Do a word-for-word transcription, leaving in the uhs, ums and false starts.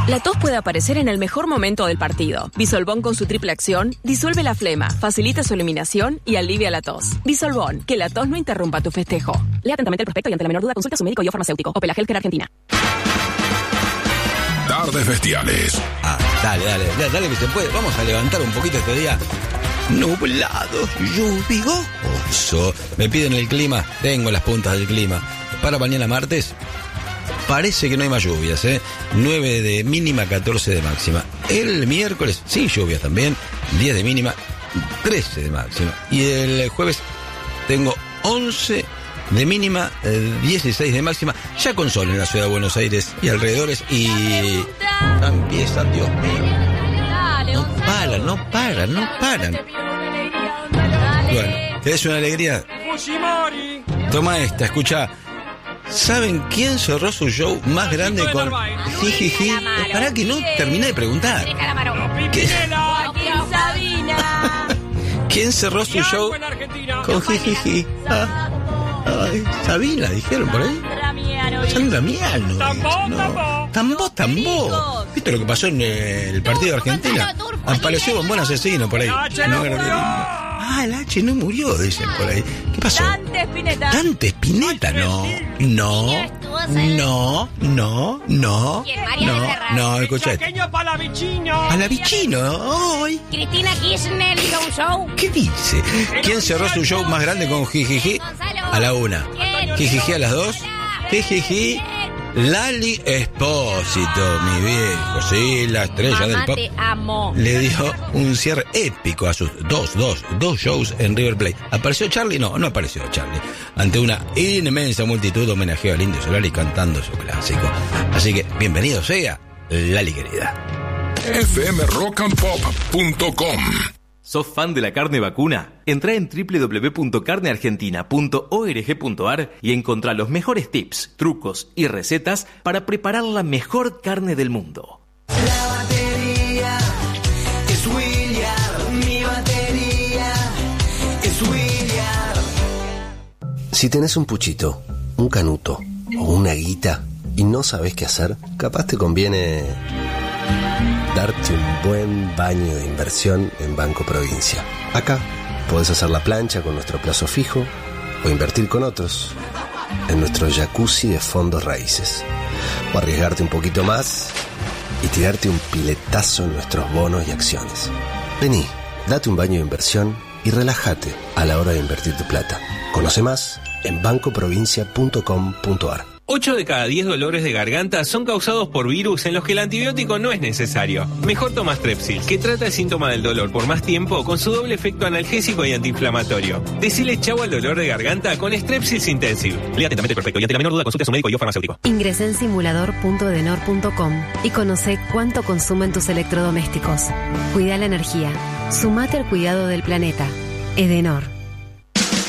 La tos puede aparecer en el mejor momento del partido. Bisolbón con su triple acción disuelve la flema, facilita su eliminación y alivia la tos. Bisolbón, que la tos no interrumpa tu festejo. Lea atentamente el prospecto y ante la menor duda consulta a su médico y o farmacéutico. Opel Healthcare Argentina. Tardes bestiales. Ah, dale, dale, dale, dale que se puede. Vamos a levantar un poquito este día. Nublado, lluvioso. Me piden el clima, tengo las puntas del clima. Para mañana martes, parece que no hay más lluvias, ¿eh? nueve de mínima, catorce de máxima. El miércoles, sin lluvias también, diez de mínima, trece de máxima. Y el jueves tengo once de mínima, dieciséis de máxima, ya con sol en la ciudad de Buenos Aires y alrededores. Y empiezan, Dios mío. No paran, no paran, no paran. Bueno, ¿querés una alegría? Toma esta, escucha. ¿Saben quién cerró su show más grande con jijiji? Pará que no terminé de preguntar. ¿Qué? ¿Quién cerró su show con jijiji? Ah, ay, Sabina, dijeron por ahí. Sandra Miano. No. Tambó, tambó. ¿Viste lo que pasó en el partido de Argentina? Apareció un buen asesino por ahí. No, ah, el H no murió, dicen por ahí. ¿Qué pasó? Dante Spinetta. Dante Spinetta, no. No. No, no, no. No, no, escucha esto. Palavicino. Palavicino, ¡ay! Cristina Kirchner hizo un show. ¿Qué dice? ¿Quién cerró su show más grande con jijiji? A la una. Jijiji a las dos. Jijiji. Lali Espósito, mi viejo, sí, la estrella Mamá, del pop. te amo. Le dio un cierre épico a sus dos, dos, dos shows en River Plate. ¿Apareció Charlie? No, no apareció Charlie. Ante una inmensa multitud homenajeó al Indio Solari cantando su clásico. Así que, bienvenido sea, Lali querida. F M rock and pop punto com. ¿Sos fan de la carne vacuna? Entrá en doble u doble u doble u punto carne argentina punto org punto ar y encontrá los mejores tips, trucos y recetas para preparar la mejor carne del mundo. La batería es William, mi batería es William. Si tenés un puchito, un canuto o una guita y no sabés qué hacer, capaz te conviene darte un buen baño de inversión en Banco Provincia. Acá podés hacer la plancha con nuestro plazo fijo o invertir con otros en nuestro jacuzzi de fondos raíces. O arriesgarte un poquito más y tirarte un piletazo en nuestros bonos y acciones. Vení, date un baño de inversión y relájate a la hora de invertir tu plata. Conoce más en banco provincia punto com punto ar. ocho de cada diez dolores de garganta son causados por virus en los que el antibiótico no es necesario. Mejor toma Strepsil, que trata el síntoma del dolor por más tiempo con su doble efecto analgésico y antiinflamatorio. Decile chau al dolor de garganta con Strepsils Intensive. Lea atentamente el prospecto y ante la menor duda consulte a su médico y o farmacéutico. Ingresá en simulador punto edenor punto com y conoce cuánto consumen tus electrodomésticos. Cuida la energía. Sumate al cuidado del planeta. Edenor.